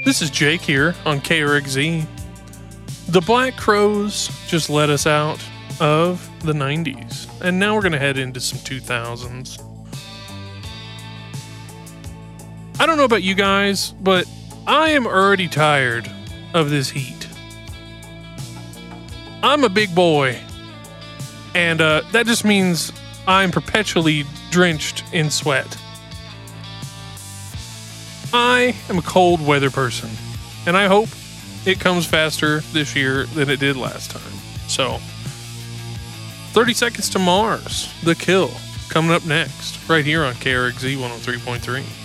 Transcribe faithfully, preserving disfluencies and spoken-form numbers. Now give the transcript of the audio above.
This is Jake here on K R X Z. The Black Crowes just let us out of the nineties, and now we're going to head into some two thousands. I don't know about you guys, but I am already tired of this heat. I'm a big boy, and uh, that just means I'm perpetually drenched in sweat. I am a cold weather person, and I hope it comes faster this year than it did last time. So, thirty Seconds to Mars, The Kill, coming up next, right here on K R X Z one oh three point three.